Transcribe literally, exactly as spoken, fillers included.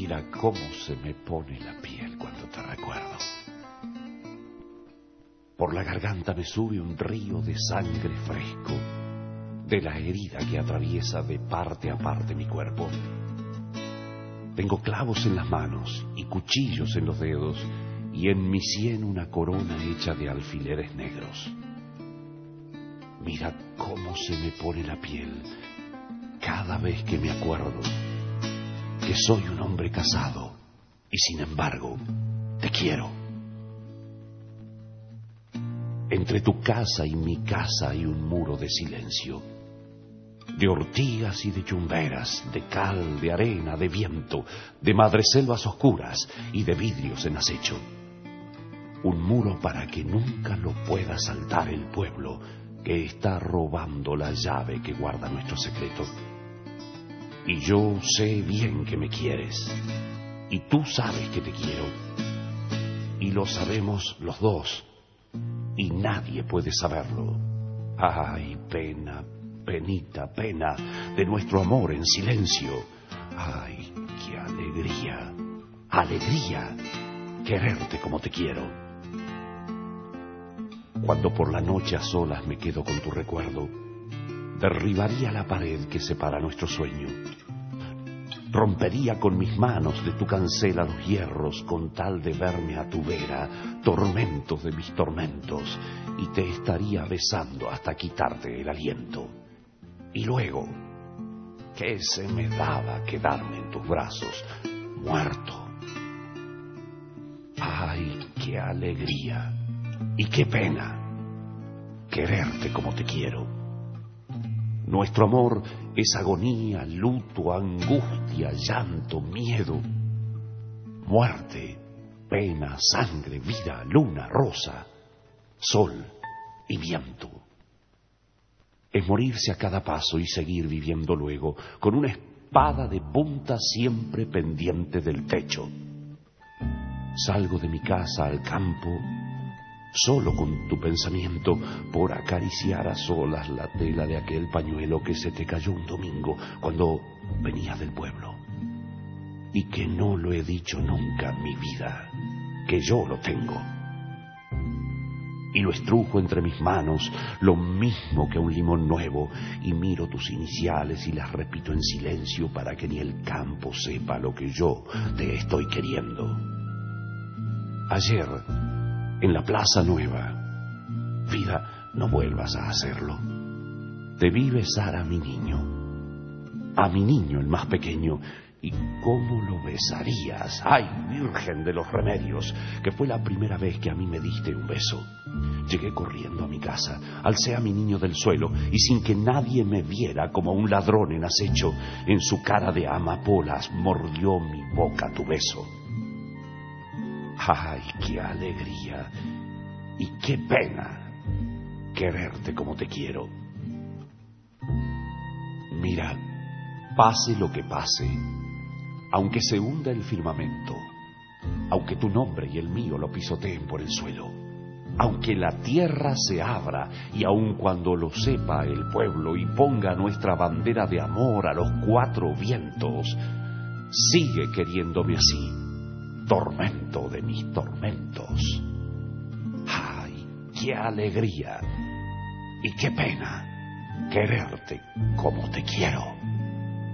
Mira cómo se me pone la piel cuando te recuerdo. Por la garganta me sube un río de sangre fresco, de la herida que atraviesa de parte a parte mi cuerpo. Tengo clavos en las manos y cuchillos en los dedos, y en mi sien una corona hecha de alfileres negros. Mira cómo se me pone la piel cada vez que me acuerdo que soy un hombre casado y sin embargo te quiero. Entre tu casa y mi casa hay un muro de silencio, de ortigas y de chumberas, de cal, de arena, de viento, de madreselvas oscuras y de vidrios en acecho. Un muro para que nunca lo pueda saltar el pueblo que está robando la llave que guarda nuestro secreto. Y yo sé bien que me quieres, y tú sabes que te quiero, y lo sabemos los dos, y nadie puede saberlo. Ay, pena, penita, pena de nuestro amor en silencio. Ay, qué alegría, alegría, quererte como te quiero. Cuando por la noche a solas me quedo con tu recuerdo, derribaría la pared que separa nuestro sueño. Rompería con mis manos de tu cancela los hierros con tal de verme a tu vera, tormentos de mis tormentos, y te estaría besando hasta quitarte el aliento. Y luego, ¿qué se me daba quedarme en tus brazos, muerto? ¡Ay, qué alegría! Y qué pena quererte como te quiero. Nuestro amor es agonía, luto, angustia, llanto, miedo, muerte, pena, sangre, vida, luna, rosa, sol y viento. Es morirse a cada paso y seguir viviendo luego con una espada de punta siempre pendiente del techo. Salgo de mi casa al campo solo con tu pensamiento por acariciar a solas la tela de aquel pañuelo que se te cayó un domingo cuando venías del pueblo. Y que no lo he dicho nunca en mi vida, que yo lo tengo. Y lo estrujo entre mis manos, lo mismo que un limón nuevo, y miro tus iniciales y las repito en silencio para que ni el campo sepa lo que yo te estoy queriendo. Ayer, en la Plaza Nueva, vida, no vuelvas a hacerlo. Debí besar a mi niño, a mi niño el más pequeño, y cómo lo besarías. ¡Ay, Virgen de los Remedios! Que fue la primera vez que a mí me diste un beso. Llegué corriendo a mi casa, alcé a mi niño del suelo, y sin que nadie me viera como un ladrón en acecho, en su cara de amapolas mordió mi boca tu beso. ¡Ay, qué alegría! Y qué pena quererte como te quiero. Mira, pase lo que pase, aunque se hunda el firmamento, aunque tu nombre y el mío lo pisoteen por el suelo, aunque la tierra se abra y aun cuando lo sepa el pueblo y ponga nuestra bandera de amor a los cuatro vientos, sigue queriéndome así, tormento de mis tormentos. ¡Ay, qué alegría y qué pena quererte como te quiero!